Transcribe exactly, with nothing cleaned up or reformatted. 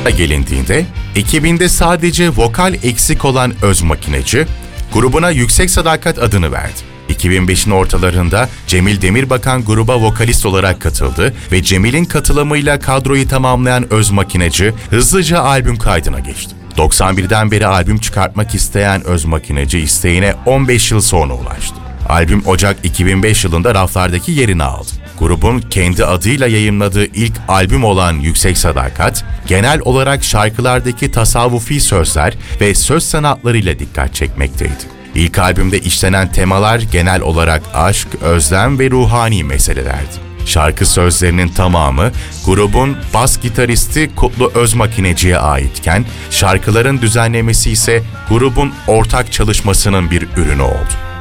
gelindiğinde, ekibinde sadece vokal eksik olan Öz Makineci, grubuna Yüksek Sadakat adını verdi. iki bin beşin ortalarında Cemil Demirbakan gruba vokalist olarak katıldı ve Cemil'in katılımıyla kadroyu tamamlayan Öz Makineci hızlıca albüm kaydına geçti. doksan birden beri albüm çıkartmak isteyen Öz Makineci isteğine on beş yıl sonra ulaştı. Albüm Ocak iki bin beş yılında raflardaki yerini aldı. Grubun kendi adıyla yayımladığı ilk albüm olan Yüksek Sadakat, genel olarak şarkılardaki tasavvufi sözler ve söz sanatlarıyla dikkat çekmekteydi. İlk albümde işlenen temalar genel olarak aşk, özlem ve ruhani meselelerdi. Şarkı sözlerinin tamamı grubun bas gitaristi Kutlu Öz Makineci'ye aitken, şarkıların düzenlemesi ise grubun ortak çalışmasının bir ürünü oldu.